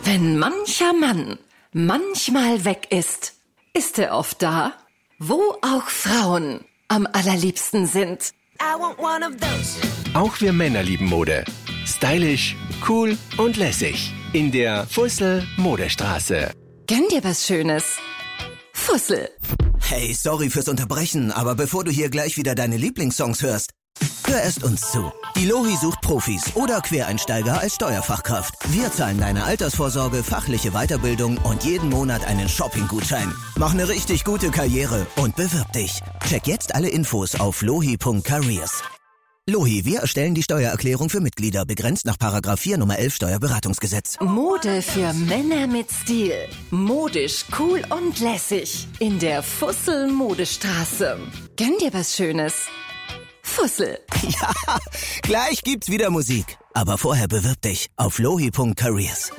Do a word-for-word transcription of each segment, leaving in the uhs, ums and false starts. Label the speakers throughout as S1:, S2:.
S1: Wenn mancher Mann manchmal weg ist, ist er oft da, wo auch Frauen am allerliebsten sind.
S2: Auch wir Männer lieben Mode. Stylisch, cool und lässig. In der Fussel Modestraße.
S1: Gönn dir was Schönes. Fussel.
S3: Hey, sorry fürs Unterbrechen, aber bevor du hier gleich wieder deine Lieblingssongs hörst, hör erst uns zu. Die Lohi sucht Profis oder Quereinsteiger als Steuerfachkraft. Wir zahlen deine Altersvorsorge, fachliche Weiterbildung und jeden Monat einen Shopping-Gutschein. Mach eine richtig gute Karriere und bewirb dich. Check jetzt alle Infos auf lohi punkt careers. Lohi, wir erstellen die Steuererklärung für Mitglieder, begrenzt nach Paragraph vier Nummer elf Steuerberatungsgesetz.
S1: Mode für Männer mit Stil. Modisch, cool und lässig. In der Fussel Modestraße. Gönn dir was Schönes. Fussel.
S3: Ja, gleich gibt's wieder Musik. Aber vorher bewirb dich auf lohi punkt careers.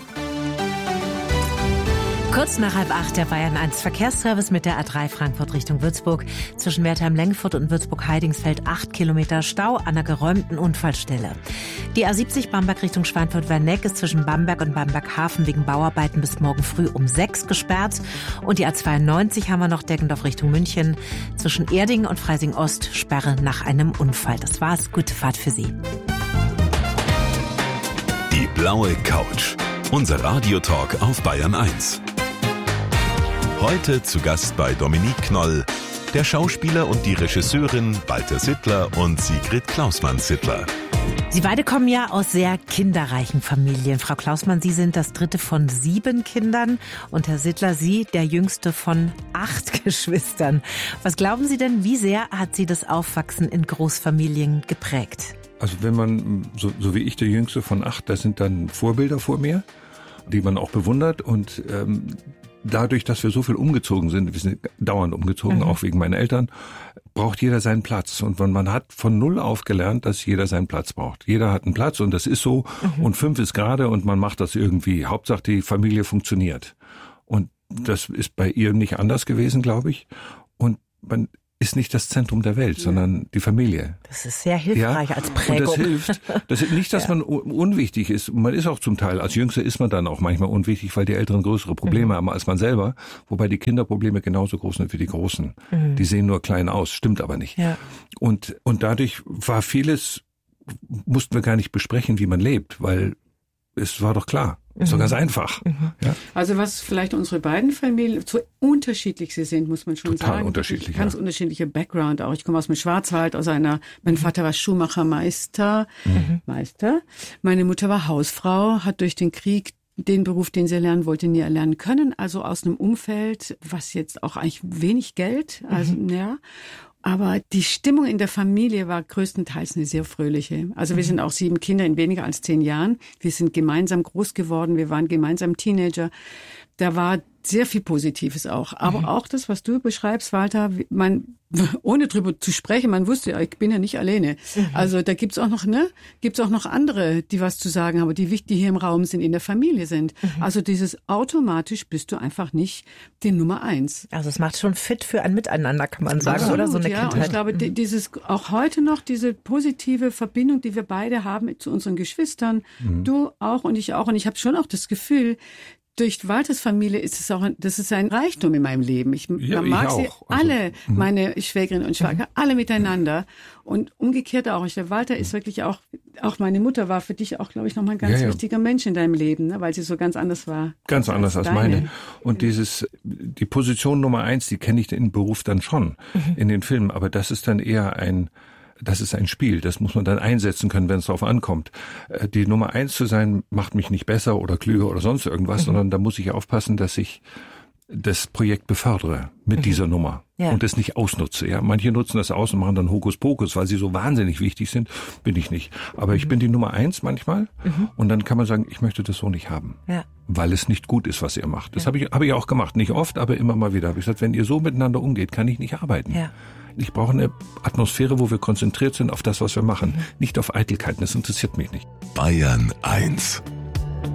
S4: Kurz nach halb acht der Bayern eins Verkehrsservice mit der A drei Frankfurt Richtung Würzburg. Zwischen Wertheim-Lengfurt und Würzburg-Heidingsfeld acht Kilometer Stau an einer geräumten Unfallstelle. Die A siebzig Bamberg Richtung Schweinfurt-Werneck ist zwischen Bamberg und Bamberg-Hafen wegen Bauarbeiten bis morgen früh um sechs gesperrt. Und die A zweiundneunzig haben wir noch Deggendorf Richtung München. Zwischen Erding und Freising-Ost Sperre nach einem Unfall. Das war's. Gute Fahrt für Sie.
S5: Die blaue Couch. Unser Radiotalk auf Bayern eins. Heute zu Gast bei Dominique Knoll, der Schauspieler und die Regisseurin Walter Sittler und Sigrid Klausmann-Sittler.
S4: Sie beide kommen ja aus sehr kinderreichen Familien. Frau Klausmann, Sie sind das dritte von sieben Kindern und Herr Sittler, Sie der jüngste von acht Geschwistern. Was glauben Sie denn, wie sehr hat Sie das Aufwachsen in Großfamilien geprägt?
S6: Also wenn man, so, so wie ich, der jüngste von acht, da sind dann Vorbilder vor mir, die man auch bewundert und ähm, dadurch, dass wir so viel umgezogen sind, wir sind dauernd umgezogen, mhm. auch wegen meinen Eltern, braucht jeder seinen Platz. Und man hat von null auf gelernt, dass jeder seinen Platz braucht. Jeder hat einen Platz und das ist so. Mhm. Und fünf ist gerade und man macht das irgendwie. Hauptsache die Familie funktioniert. Und das ist bei ihr nicht anders gewesen, glaube ich. Und man ist nicht das Zentrum der Welt, ja. sondern die Familie.
S4: Das ist sehr hilfreich ja? als Prägung.
S6: Und das hilft. Das ist nicht, dass ja. man unwichtig ist. Man ist auch zum Teil, als Jüngster ist man dann auch manchmal unwichtig, weil die Älteren größere Probleme mhm. haben als man selber. Wobei die Kinderprobleme genauso groß sind wie die Großen. Mhm. Die sehen nur klein aus, stimmt aber nicht. Ja. Und, und dadurch war vieles, mussten wir gar nicht besprechen, wie man lebt, weil es war doch klar. Mhm. So ganz einfach. Mhm. Ja?
S7: Also was vielleicht unsere beiden Familien, so unterschiedlich sie sind, muss man schon
S6: Total
S7: sagen.
S6: Total unterschiedlich.
S7: Ganz
S6: ja.
S7: unterschiedlicher Background auch. Ich komme aus dem Schwarzwald, aus einer, mein Vater war Schuhmachermeister, mhm. Meister. Meine Mutter war Hausfrau, hat durch den Krieg den Beruf, den sie erlernen wollte, nie erlernen können. Also aus einem Umfeld, was jetzt auch eigentlich wenig Geld, also mhm. ja. Aber die Stimmung in der Familie war größtenteils eine sehr fröhliche. Also wir sind auch sieben Kinder in weniger als zehn Jahren. Wir sind gemeinsam groß geworden. Wir waren gemeinsam Teenager. Da war sehr viel Positives auch. Aber mhm. auch das, was du beschreibst, Walter, man, ohne drüber zu sprechen, man wusste, ich bin ja nicht alleine. Mhm. Also da gibt's auch noch, ne, gibt's auch noch andere, die was zu sagen haben, die wichtig hier im Raum sind, in der Familie sind. Mhm. Also dieses automatisch bist du einfach nicht die Nummer eins.
S4: Also es macht schon fit für ein Miteinander, kann man sagen,
S7: Absolut,
S4: oder so eine
S7: ja.
S4: Kindheit.
S7: Und ich glaube, mhm. dieses, auch heute noch diese positive Verbindung, die wir beide haben zu unseren Geschwistern, mhm. du auch und ich auch. Und ich habe schon auch das Gefühl, durch Walters Familie ist es auch, das ist ein Reichtum in meinem Leben. Ich,
S6: ja,
S7: mag
S6: ich
S7: sie
S6: auch.
S7: alle,
S6: also,
S7: meine Schwägerin und Schwager, mhm. alle miteinander. Und umgekehrt auch. Ich, der Walter ist wirklich auch, auch meine Mutter war für dich auch, glaube ich, nochmal ein ganz
S6: ja, ja.
S7: wichtiger Mensch in deinem Leben, ne? Weil sie so ganz anders war.
S6: Ganz als anders als
S7: deine.
S6: meine. Und dieses, die Position Nummer eins, die kenne ich im Beruf dann schon, mhm. in den Filmen. Aber das ist dann eher ein, das ist ein Spiel, das muss man dann einsetzen können, wenn es darauf ankommt. Die Nummer eins zu sein, macht mich nicht besser oder klüger oder sonst irgendwas, mhm. sondern da muss ich aufpassen, dass ich das Projekt befördere mit mhm. dieser Nummer ja. und es nicht ausnutze. Ja, manche nutzen das aus und machen dann Hokuspokus, weil sie so wahnsinnig wichtig sind. Bin ich nicht. Aber mhm. ich bin die Nummer eins manchmal mhm. und dann kann man sagen, ich möchte das so nicht haben. Ja. Weil es nicht gut ist, was ihr macht. Das ja. habe ich, habe ich auch gemacht. Nicht oft, aber immer mal wieder. Habe ich gesagt, wenn ihr so miteinander umgeht, kann ich nicht arbeiten. Ja. Ich brauche eine Atmosphäre, wo wir konzentriert sind auf das, was wir machen. Mhm. Nicht auf Eitelkeiten. Das interessiert mich nicht.
S5: Bayern eins.